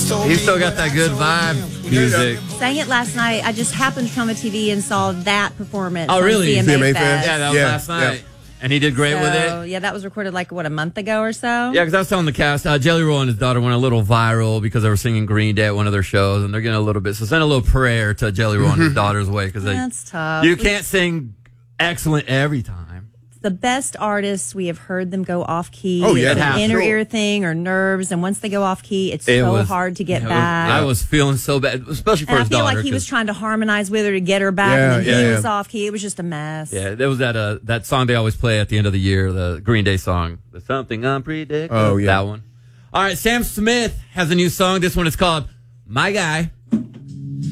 He's still got that good vibe music. Sang it last night. I just happened to turn on the TV and saw that performance. Oh, really? CMA CMA Fest. Fest? Yeah, that was last night. Yeah. And he did great with So, it. yeah, that was recorded like, what, a month ago or so? Yeah, because I was telling the cast, Jelly Roll and his daughter went a little viral because they were singing Green Day at one of their shows, and they're getting a little bit. So send a little prayer to Jelly Roll and his daughter's way because That's tough. you can't sing excellent every time. The best artists, we have heard them go off key. Oh, yeah. It's an Yeah. inner Sure. ear thing or nerves, and once they go off key, it's It so was- hard to get Yeah, back. I was feeling so bad, especially for And I his feel daughter. like he was 'cause- trying to harmonize with her to get her back, Yeah, and then he yeah. was off key. It was just a mess. Yeah, there was that song they always play at the end of the year, the Green Day song, the Something Unpredictable. Oh, yeah. That one. All right, Sam Smith has a new song. This one is called My Guy.